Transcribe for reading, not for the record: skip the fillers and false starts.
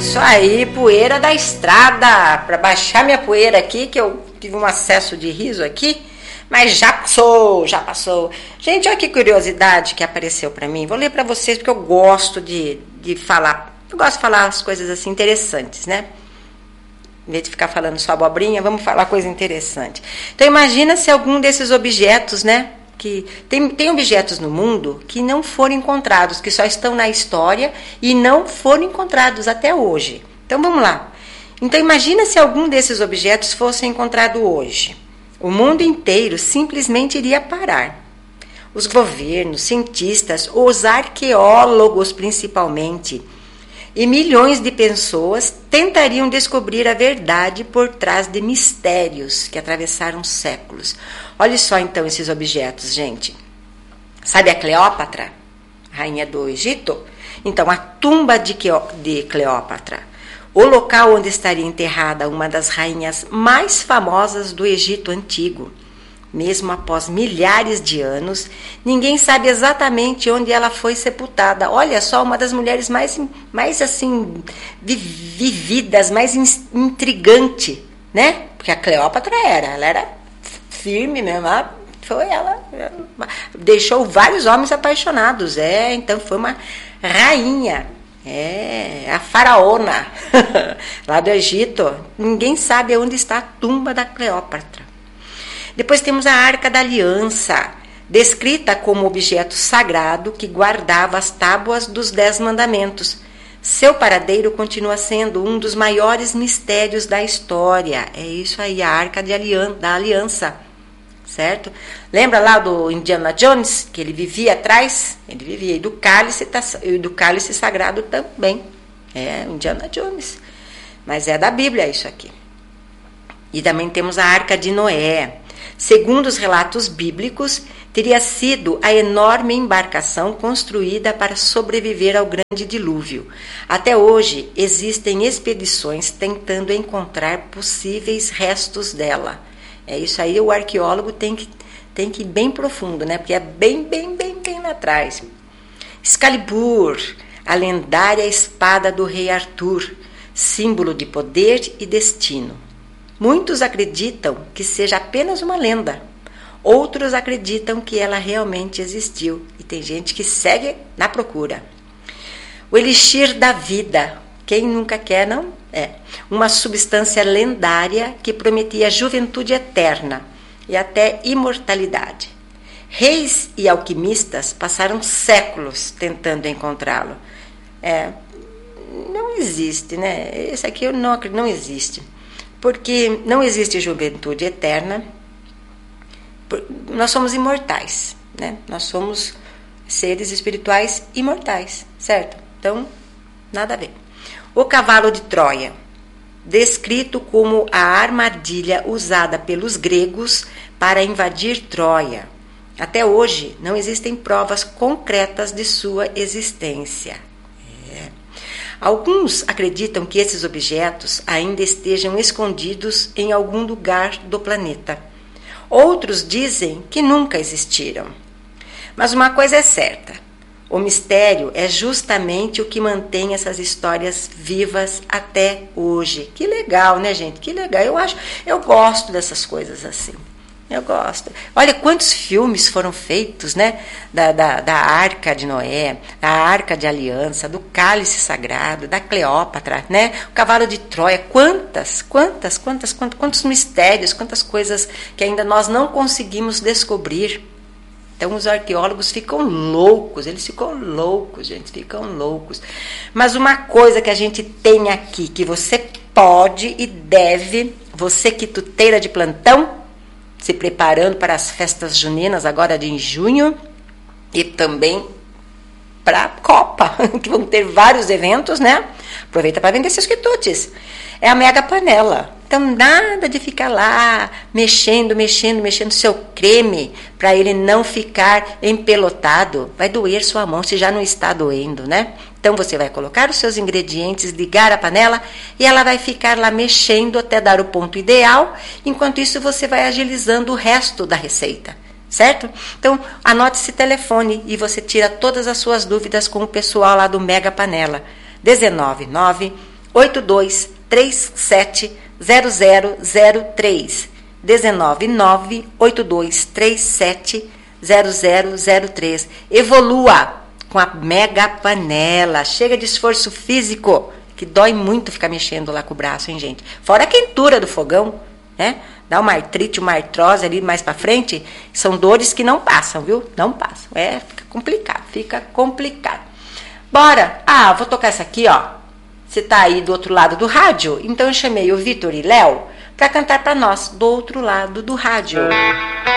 Isso aí, poeira da estrada. Para baixar minha poeira aqui, que eu tive um acesso de riso aqui, mas já passou, já passou. Gente, olha que curiosidade que apareceu para mim. Vou ler para vocês porque eu gosto de falar. Eu gosto de falar as coisas assim interessantes, né? Em vez de ficar falando só abobrinha, vamos falar coisa interessante. Então imagina se algum desses objetos, né? Que tem objetos no mundo que não foram encontrados, que só estão na história e não foram encontrados até hoje. Então vamos lá. Então imagina se algum desses objetos fosse encontrado hoje. O mundo inteiro simplesmente iria parar. Os governos, cientistas, os arqueólogos principalmente, e milhões de pessoas tentariam descobrir a verdade por trás de mistérios que atravessaram séculos. Olha só então esses objetos, gente. Sabe a Cleópatra, rainha do Egito? Então, a tumba de Cleópatra, o local onde estaria enterrada uma das rainhas mais famosas do Egito antigo. Mesmo após milhares de anos, ninguém sabe exatamente onde ela foi sepultada. Olha só, uma das mulheres mais assim, vividas, mais intrigante, né? Porque a Cleópatra ela era firme mesmo, ela deixou vários homens apaixonados, então foi uma rainha, a faraona lá do Egito. Ninguém sabe onde está a tumba da Cleópatra. Depois temos a Arca da Aliança, descrita como objeto sagrado que guardava as tábuas dos 10 mandamentos. Seu paradeiro continua sendo um dos maiores mistérios da história. É isso aí, a Arca da Aliança, certo? Lembra lá do Indiana Jones, que ele vivia atrás? Ele vivia, e do cálice sagrado também. Indiana Jones. Mas é da Bíblia isso aqui. E também temos a Arca de Noé. Segundo os relatos bíblicos, teria sido a enorme embarcação construída para sobreviver ao grande dilúvio. Até hoje, existem expedições tentando encontrar possíveis restos dela. É isso aí, o arqueólogo tem que ir bem profundo, né? Porque é bem lá atrás. Excalibur, a lendária espada do rei Arthur, símbolo de poder e destino. Muitos acreditam que seja apenas uma lenda. Outros acreditam que ela realmente existiu. E tem gente que segue na procura. O elixir da vida. Quem nunca quer, não? Uma substância lendária que prometia juventude eterna e até imortalidade. Reis e alquimistas passaram séculos tentando encontrá-lo. Não existe, né? Esse aqui não existe. Porque não existe juventude eterna, nós somos imortais, né? Nós somos seres espirituais imortais, certo? Então, nada a ver. O cavalo de Troia, descrito como a armadilha usada pelos gregos para invadir Troia. Até hoje, não existem provas concretas de sua existência. Alguns acreditam que esses objetos ainda estejam escondidos em algum lugar do planeta. Outros dizem que nunca existiram. Mas uma coisa é certa: o mistério é justamente o que mantém essas histórias vivas até hoje. Que legal, né, gente? Que legal. Eu gosto dessas coisas assim. Eu gosto. Olha quantos filmes foram feitos, né? Da Arca de Noé, da Arca de Aliança, do Cálice Sagrado, da Cleópatra, né? O Cavalo de Troia. Quantos mistérios, quantas coisas que ainda nós não conseguimos descobrir. Então os arqueólogos ficam loucos, gente, ficam loucos. Mas uma coisa que a gente tem aqui, que você pode e deve, você quituteira de plantão, se preparando para as festas juninas agora em junho e também para a Copa, que vão ter vários eventos, né? Aproveita para vender seus quitutes. É a mega panela. Então, nada de ficar lá mexendo seu creme para ele não ficar empelotado. Vai doer sua mão se já não está doendo, né? Então, você vai colocar os seus ingredientes, ligar a panela e ela vai ficar lá mexendo até dar o ponto ideal. Enquanto isso, você vai agilizando o resto da receita, certo? Então, anote esse telefone e você tira todas as suas dúvidas com o pessoal lá do Mega Panela. 199 8237 0003. 1998237 0003. Evolua com a mega panela. Chega de esforço físico, que dói muito ficar mexendo lá com o braço, hein, gente? Fora a quentura do fogão, né? Dá uma artrite, uma artrose ali mais pra frente. São dores que não passam, viu? Não passam. Fica complicado, fica complicado. Bora! Vou tocar essa aqui, ó. Você tá aí do outro lado do rádio? Então eu chamei o Vitor e Léo para cantar para nós do outro lado do rádio.